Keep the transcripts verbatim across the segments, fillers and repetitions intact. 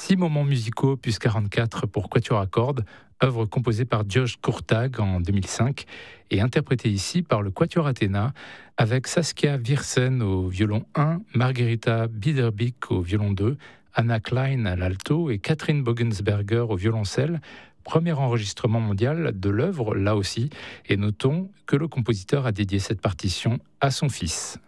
Six moments musicaux plus quarante-quatre pour quatuor à cordes, œuvre composée par Georges Kurtág en deux mille cinq et interprétée ici par le Quatuor Athéna avec Saskia Viersen au violon un, Margarita Biederbick au violon deux, Anna Klein à l'alto et Catherine Bogensberger au violoncelle. Premier enregistrement mondial de l'œuvre, là aussi, et notons que le compositeur a dédié cette partition à son fils.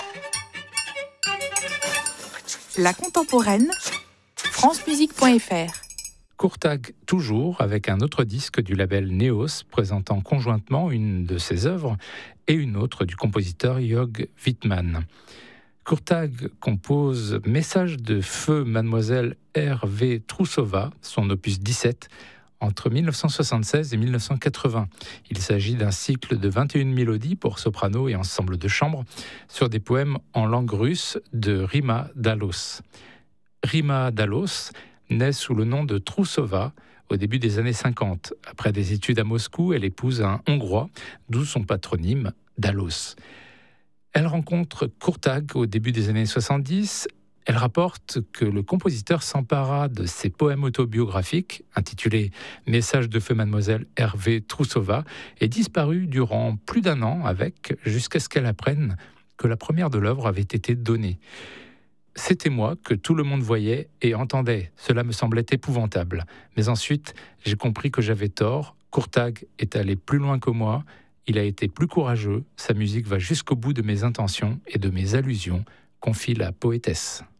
La contemporaine, francemusique point f r. Kurtág toujours avec un autre disque du label Neos présentant conjointement une de ses œuvres et une autre du compositeur Jörg Wittmann. Kurtág compose Message de feu Mademoiselle Hervé Troussova, son opus dix-sept, entre dix-neuf cent soixante-seize et dix-neuf cent quatre-vingts. Il s'agit d'un cycle de vingt et une mélodies pour soprano et ensemble de chambre sur des poèmes en langue russe de Rima Dalos. Rima Dalos naît sous le nom de Troussova au début des années cinquante. Après des études à Moscou, elle épouse un Hongrois, d'où son patronyme Dalos. Elle rencontre Kurtág au début des années soixante-dix. Elle rapporte que le compositeur s'empara de ses poèmes autobiographiques, intitulés « Message de feu Mademoiselle Hervé Troussova » et disparut durant plus d'un an avec, jusqu'à ce qu'elle apprenne que la première de l'œuvre avait été donnée. C'était moi que tout le monde voyait et entendait. Cela me semblait épouvantable. Mais ensuite, j'ai compris que j'avais tort. Kurtág est allé plus loin que moi. Il a été plus courageux. Sa musique va jusqu'au bout de mes intentions et de mes allusions, confie la poétesse.